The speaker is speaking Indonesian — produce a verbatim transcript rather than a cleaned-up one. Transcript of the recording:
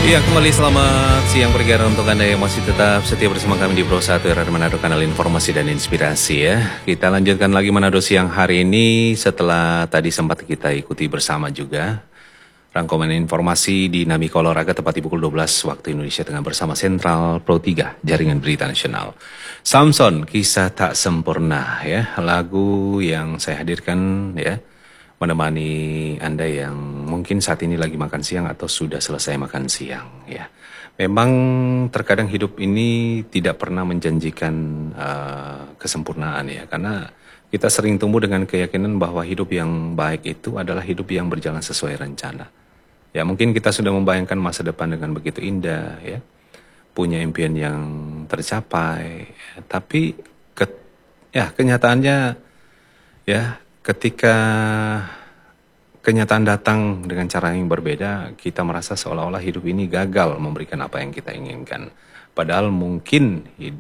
Ya, kembali selamat siang pergera untuk Anda yang masih tetap setia bersama kami di Pro satu R R Manado, kanal informasi dan inspirasi ya. Kita lanjutkan lagi Manado siang hari ini setelah tadi sempat kita ikuti bersama juga rangkuman informasi di Dinamika Olahraga tepat di pukul dua belas waktu Indonesia Tengah bersama Sentral Pro tiga, Jaringan Berita Nasional. Samson, kisah tak sempurna ya, lagu yang saya hadirkan ya, menemani Anda yang mungkin saat ini lagi makan siang atau sudah selesai makan siang ya. Memang terkadang hidup ini tidak pernah menjanjikan uh, kesempurnaan ya, karena kita sering tumbuh dengan keyakinan bahwa hidup yang baik itu adalah hidup yang berjalan sesuai rencana. Ya, mungkin kita sudah membayangkan masa depan dengan begitu indah ya, punya impian yang tercapai, ya, tapi ke, ya kenyataannya ya, ketika kenyataan datang dengan cara yang berbeda, kita merasa seolah-olah hidup ini gagal memberikan apa yang kita inginkan. Padahal mungkin